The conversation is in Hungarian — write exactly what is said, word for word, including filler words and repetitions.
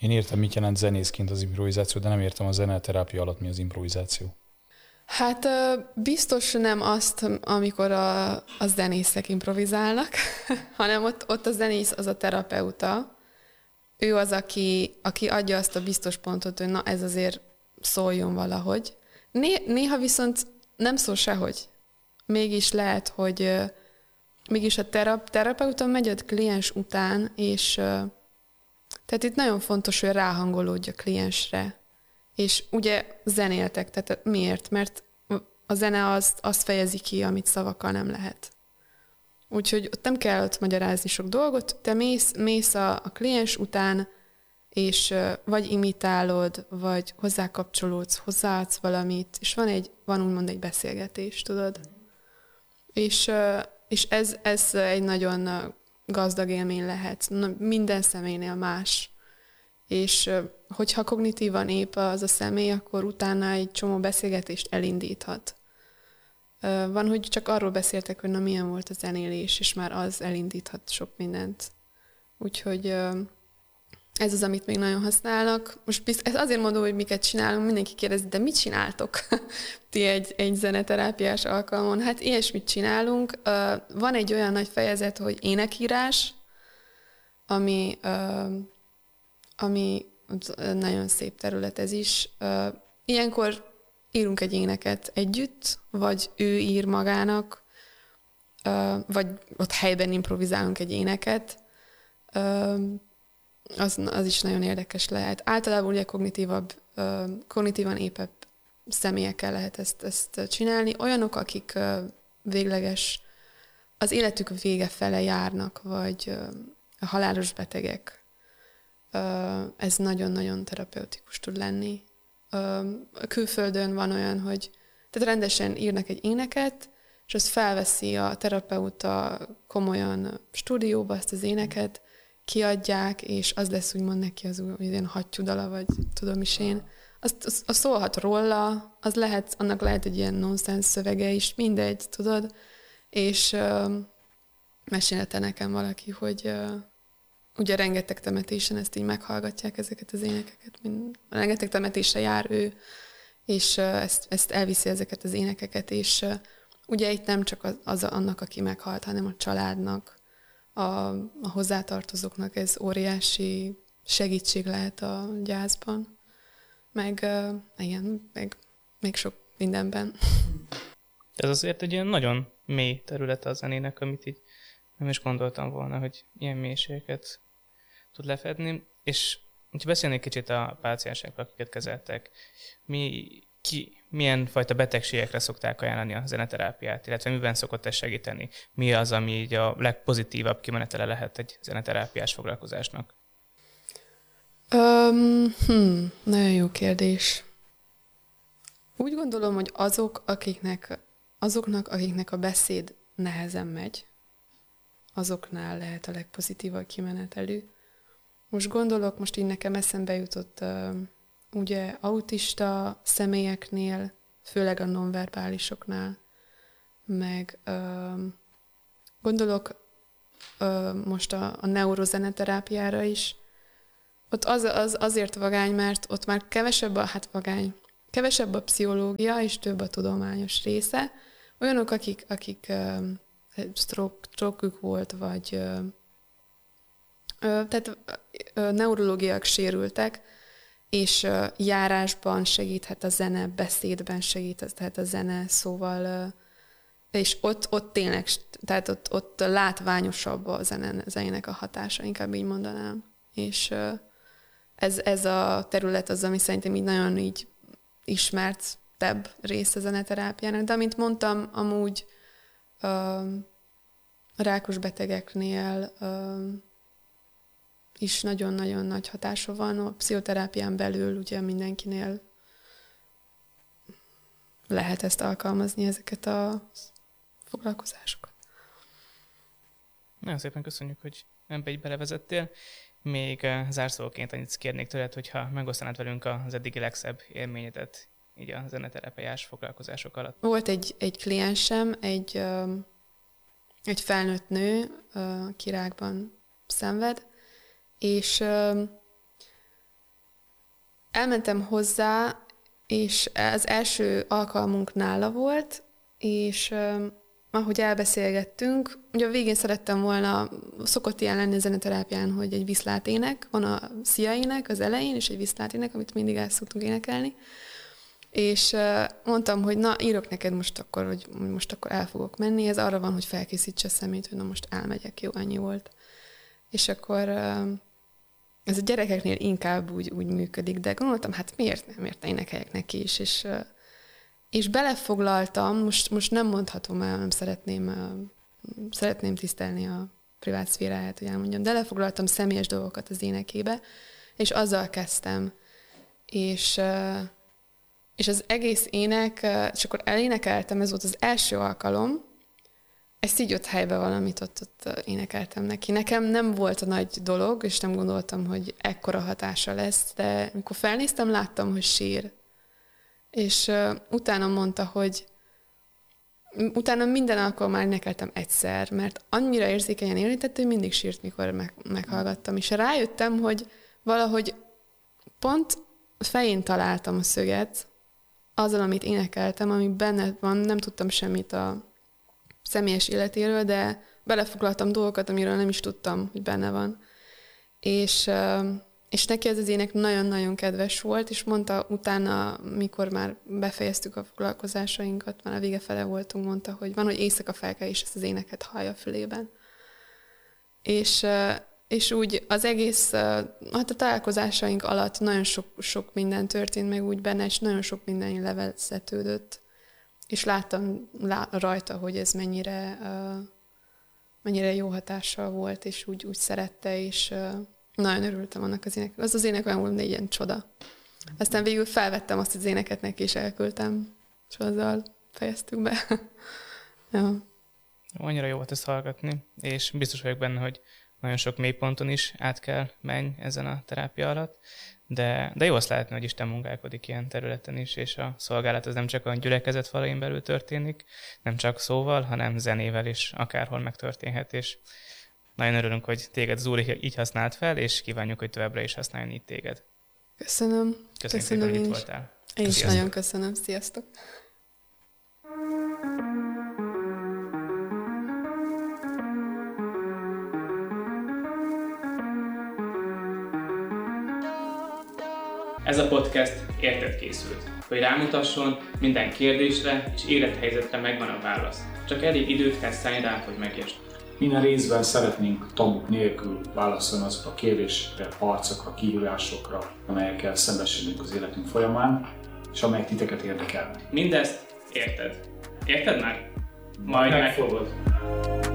Én értem, mit jelent zenészként az improvizáció, de nem értem a zeneterápia alatt mi az improvizáció. Hát biztos nem azt, amikor a, a zenészek improvizálnak, hanem ott, ott a zenész az a terapeuta. Ő az, aki, aki adja azt a biztos pontot, hogy na ez azért szóljon valahogy. Né, néha viszont nem szól sehogy. Mégis lehet, hogy mégis a terap, terapeuta megy a kliens után, és tehát itt nagyon fontos, hogy ráhangolódj a kliensre. És ugye zenéltek, tehát miért? Mert a zene azt, azt fejezi ki, amit szavakkal nem lehet. Úgyhogy ott nem kell ott magyarázni sok dolgot, te mész, mész a, a kliens után, és vagy imitálod, vagy hozzákapcsolódsz, hozzáadsz valamit, és van, egy, van úgymond egy beszélgetés, tudod? És, és ez, ez egy nagyon gazdag élmény lehet. Minden személynél más. És hogyha kognitívan épp az a személy, akkor utána egy csomó beszélgetést elindíthat. Van, hogy csak arról beszéltek, hogy na milyen volt a zenélés, és már az elindíthat sok mindent. Úgyhogy ez az, amit még nagyon használnak. Most bizt, ez azért mondom, hogy miket csinálunk, mindenki kérdezi, de mit csináltok ti egy, egy zeneterápiás alkalmon? Hát ilyesmit csinálunk. Van egy olyan nagy fejezet, hogy énekírás, ami... ami nagyon szép terület ez is. Ilyenkor írunk egy éneket együtt, vagy ő ír magának, vagy ott helyben improvizálunk egy éneket. Az, az is nagyon érdekes lehet. Általában ugye kognitívabb, kognitívan épebb személyekkel lehet ezt, ezt csinálni. Olyanok, akik végleges, az életük vége fele járnak, vagy halálos betegek. Ez nagyon-nagyon terapeutikus tud lenni. Külföldön van olyan, hogy tehát rendesen írnak egy éneket, és azt felveszi a terapeuta komolyan stúdióba azt az éneket, kiadják, és az lesz úgymond neki az új, ilyen hattyúdala, vagy tudom is én. Azt, az, az szólhat róla, az lehet, annak lehet egy ilyen nonsens szövege is, mindegy, tudod? És uh, mesélte nekem valaki, hogy uh, ugye rengeteg temetésen ezt így meghallgatják, ezeket az énekeket. Mind, rengeteg temetésre jár ő, és uh, ezt, ezt elviszi ezeket az énekeket, és uh, ugye itt nem csak az, az annak, aki meghalt, hanem a családnak, a, a hozzátartozóknak ez óriási segítség lehet a gyászban, meg uh, igen, meg még sok mindenben. Ez azért egy ilyen nagyon mély terület a zenének, amit így nem is gondoltam volna, hogy ilyen mélységeket tud lefedni. És hogyha beszélnék kicsit a páciensekről, akiket kezeltek, mi, ki, milyen fajta betegségekre szokták ajánlani a zeneterápiát, illetve miben szokott ez segíteni? Mi az, ami így a legpozitívabb kimenetele lehet egy zeneterápiás foglalkozásnak? Um, hmm, nagyon jó kérdés. Úgy gondolom, hogy azok, akiknek, azoknak, akiknek a beszéd nehezen megy, azoknál lehet a legpozitívabb kimenetelű. Most gondolok, most így nekem eszembe jutott uh, ugye autista személyeknél, főleg a nonverbálisoknál, meg uh, gondolok uh, most a, a neurozeneterápiára is. Ott az, az azért vagány, mert ott már kevesebb a, hát vagány, kevesebb a pszichológia, és több a tudományos része. Olyanok, akik, akik uh, stroke, stroke-ük volt, vagy uh, uh, tehát uh, neurológiák sérültek, és uh, járásban segíthet a zene, beszédben segíthet a zene, szóval uh, és ott, ott tényleg, tehát ott, ott látványosabb a zene, zenének a hatása, inkább így mondanám. És uh, ez, ez a terület az, ami szerintem így nagyon így ismertebb rész a zeneterápiának, de amint mondtam, amúgy uh, a rákos betegeknél uh, is nagyon-nagyon nagy hatása van. A pszichoterápián belül ugye mindenkinél lehet ezt alkalmazni, ezeket a foglalkozásokat. Nagyon szépen köszönjük, hogy ebbe így belevezettél. Még zárszóként annyit kérnék tőled, hogyha megosztanád velünk az eddigi legszebb élményedet így a zeneterápiás foglalkozások alatt. Volt egy, egy kliensem, egy, egy felnőtt nő, aki rákban szenved, és elmentem hozzá, és az első alkalmunk nála volt, és uh, ahogy elbeszélgettünk, ugye a végén szerettem volna, szokott ilyen lenni a zeneterápián, hogy egy viszlátének, van a Szia ének az elején, és egy viszlátének, amit mindig el szoktunk énekelni. És uh, mondtam, hogy na, írok neked most akkor, hogy most akkor el fogok menni, ez arra van, hogy felkészítse a szemét, hogy na most elmegyek, jó, annyi volt. És akkor uh, ez a gyerekeknél inkább úgy, úgy működik, de gondoltam, hát miért nem, miért ne énekeljek neki is, és, uh, és belefoglaltam, most, most nem mondhatom el, nem szeretném, uh, szeretném tisztelni a privát szféráját, hogy elmondjam, de lefoglaltam személyes dolgokat az énekébe, és azzal kezdtem. És... Uh, És az egész ének, és akkor elénekeltem, ez volt az első alkalom, ezt így ott helyben valamit ott, ott énekeltem neki. Nekem nem volt a nagy dolog, és nem gondoltam, hogy ekkora hatása lesz, de amikor felnéztem, láttam, hogy sír. És uh, utána mondta, hogy utána minden alkalommal énekeltem egyszer, mert annyira érzékenyen érintett, hogy mindig sírt, mikor meg, meghallgattam. És rájöttem, hogy valahogy pont fején találtam a szöget, azzal, amit énekeltem, ami benne van, nem tudtam semmit a személyes életéről, de belefoglaltam dolgokat, amiről nem is tudtam, hogy benne van. És, és neki ez az ének nagyon-nagyon kedves volt, és mondta utána, mikor már befejeztük a foglalkozásainkat, már a vége fele voltunk, mondta, hogy van, hogy éjszaka fel kell, és ezt az éneket hallja a fülében. És És úgy az egész, hát a találkozásaink alatt nagyon sok, sok minden történt meg úgy benne, és nagyon sok minden levezetődött. És láttam lá, rajta, hogy ez mennyire, uh, mennyire jó hatással volt, és úgy, úgy szerette, és uh, nagyon örültem annak az ének. Az az ének olyan volt, egy ilyen csoda. Aztán végül felvettem azt az éneket neki, és elküldtem, és azzal fejeztük be. Ja. Annyira jó volt ezt hallgatni, és biztos vagyok benne, hogy nagyon sok mélyponton is át kell menni ezen a terápia alatt, de, de jó azt látni, hogy Isten munkálkodik ilyen területen is, és a szolgálat az nem csak a gyülekezet falain belül történik, nem csak szóval, hanem zenével is akárhol megtörténhet, és nagyon örülünk, hogy téged az Úr így használt fel, és kívánjuk, hogy továbbra is használjon így téged. Köszönöm. Köszönjük Köszönöm, szépen, hogy itt én voltál. Én is Sziasztok. nagyon köszönöm. Sziasztok. Ez a podcast érted készült, hogy rámutasson, minden kérdésre és élethelyzetre megvan a válasz. Csak elég időt kell szállni rá, hogy megértsd. Minden részben szeretnénk tabuk nélkül válaszolni azokra a kérdésekre, harcokra, kihívásokra, amelyekkel szembesülünk az életünk folyamán, és amelyek titeket érdekelnek. Mindezt érted. Érted már? Majd megfogod.